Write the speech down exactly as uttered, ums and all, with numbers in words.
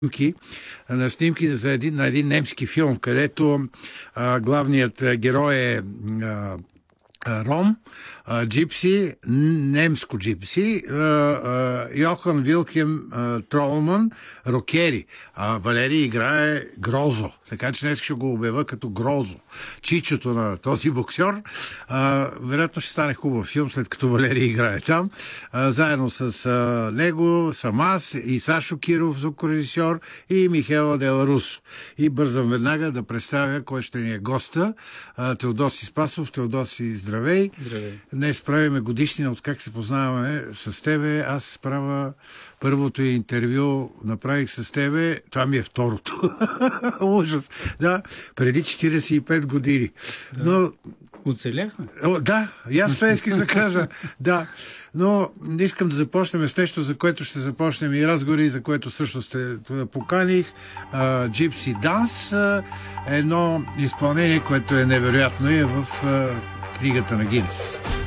снимки, на снимки за един, на един немски филм, където а, главният герой е а, ром, а, джипси, немско джипси, а, а, Йохан Вилхем а, Тролман, рокери. А Валери играе Грозо. Така че днес ще го обява като Грозо. Чичото на този боксер. А, вероятно ще стане хубав филм, след като Валери играе там. А, заедно с а, него съм аз и Сашо Киров, звукорежисьор, и Михела Дел Русо. И бързам веднага да представя кой ще ни е госта. А, Теодоси Спасов. Теодоси, здравей. Здравей. Днес правиме годишнина от как се познаваме с тебе. Аз правя първото интервю, направих с тебе. Това ми е второто. Ужас. Да, преди четиридесет и пет години. Да. Но... Оцеляхме? О, да, и аз това исках да кажа. Да, но не искам да започнем с нещо, за което ще започнем и разговори, за което също сте поканих. Gypsy Dance, едно изпълнение, което е невероятно и е в книгата на Гинес.